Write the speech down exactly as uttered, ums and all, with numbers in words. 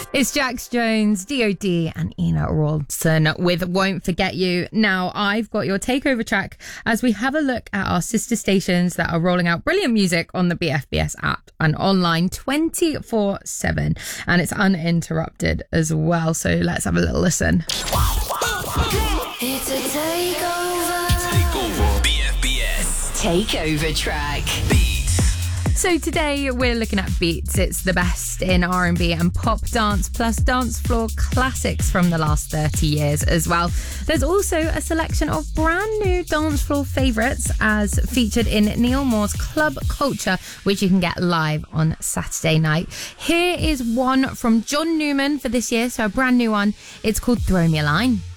It's Jax Jones, D O D and Ina Rawson with Won't Forget You. Now, I've got your takeover track as we have a look at our sister stations that are rolling out brilliant music on the B F B S app and online twenty-four seven. And it's uninterrupted as well. So let's have a little listen. It's a takeover. Takeover. B F B S. Takeover track. Beats. So today we're looking at Beats. It's the best in R and B and pop dance, plus dance floor classics from the last thirty years as well. There's also a selection of brand new dance floor favourites as featured in Neil Moore's Club Culture, which you can get live on Saturday night. Here is one from John Newman for this year, so a brand new one. It's called Throw Me a Line.